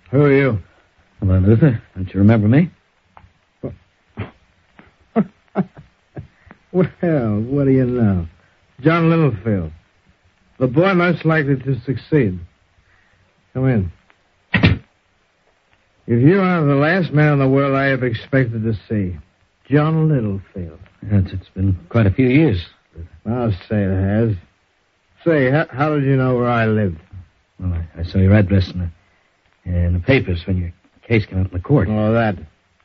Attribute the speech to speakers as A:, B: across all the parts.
A: Who are you?
B: Hello, Luther. Don't you remember me?
A: Well, what do you know? John Littlefield. The boy most likely to succeed. Come in. If you are the last man in the world I have expected to see, John Littlefield.
B: It's been quite a few years.
A: I'll say it has. Say, how did you know where I lived?
B: Well, I saw your address in the papers when your case came up in the court.
A: Oh, that.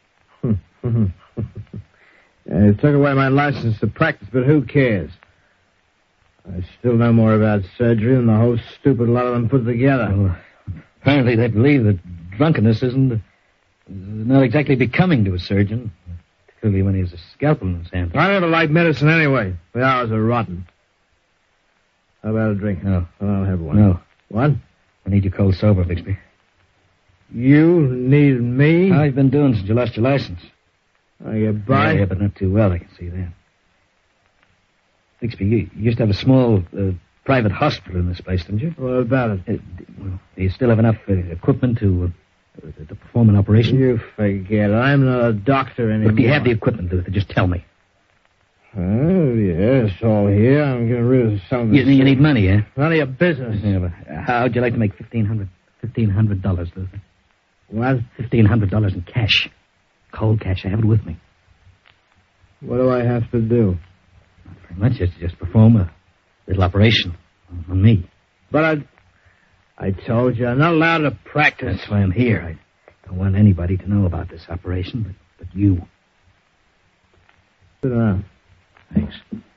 A: It took away my license to practice, but who cares? I still know more about surgery than the whole stupid lot of them put together.
B: Well, apparently they believe that drunkenness isn't not exactly becoming to a surgeon, particularly when he has a scalpel in his hand.
A: I never liked medicine anyway. The hours are rotten. How about a drink?
B: No.
A: I'll have one.
B: No.
A: What?
B: I need you cold sober, Bixby.
A: You need me?
B: How you been doing since you lost your license?
A: Are you by?
B: Yeah, but not too well, I can see that. Bixby, you used to have a small private hospital in this place, didn't you?
A: What about it?
B: Well, do you still have enough equipment to perform an operation?
A: You forget it. I'm not a doctor anymore.
B: But do you have the equipment, Luther? Just tell me.
A: Oh, yes, all here. I'm getting rid of some of the...
B: You need money, eh?
A: None of your business.
B: Yeah, but how'd you like to make $1,500, Luther?
A: What?
B: $1,500 in cash. Cold cash. I have it with me.
A: What do I have to do?
B: Not very much. Just perform a little operation on me.
A: But I told you, I'm not allowed to practice.
B: That's why I'm here. I don't want anybody to know about this operation, but you.
A: Sit down.
B: Thanks.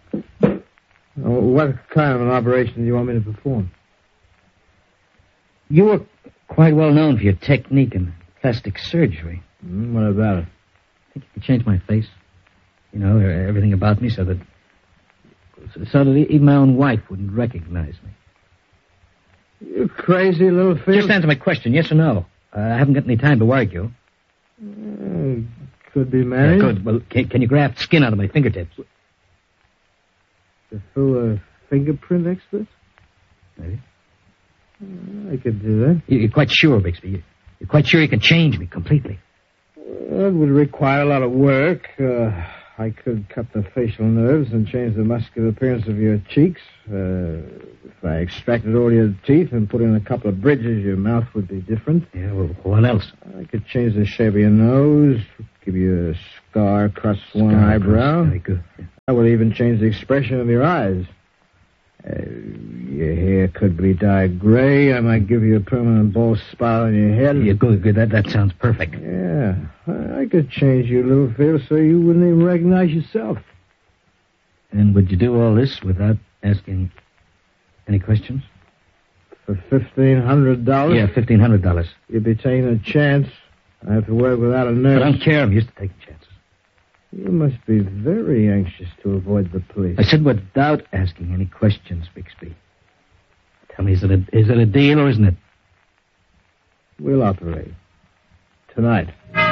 A: What kind of an operation do you want me to perform?
B: You were quite well known for your technique in plastic surgery.
A: What about it?
B: I think you could change my face. You know, everything about me so that even my own wife wouldn't recognize me.
A: You crazy little fish.
B: Just answer my question, yes or no. I haven't got any time to argue.
A: Could be managed.
B: Yeah, good. Well, can you graft skin out of my fingertips?
A: The full fingerprint expert?
B: Maybe.
A: I could do that.
B: You're quite sure, Bixby? You're quite sure you can change me completely?
A: It would require a lot of work. I could cut the facial nerves and change the muscular appearance of your cheeks. If I extracted all your teeth and put in a couple of bridges, your mouth would be different.
B: Yeah, well, what else?
A: I could change the shape of your nose, give you a scar across one eyebrow.
B: Very good. Yeah.
A: I would even change the expression of your eyes. Your hair could be dyed gray. I might give you a permanent bald spot on your head.
B: Yeah, good. That sounds perfect.
A: Yeah. I could change you, Littlefield, so you wouldn't even recognize yourself.
B: And would you do all this without asking any questions?
A: For $1,500?
B: Yeah, $1,500.
A: You'd be taking a chance. I have to work without a nurse.
B: I don't care. I'm used to taking chances.
A: You must be very anxious to avoid the police.
B: I said without asking any questions, Bixby. Tell me, is it a deal or isn't it?
A: We'll operate. Tonight.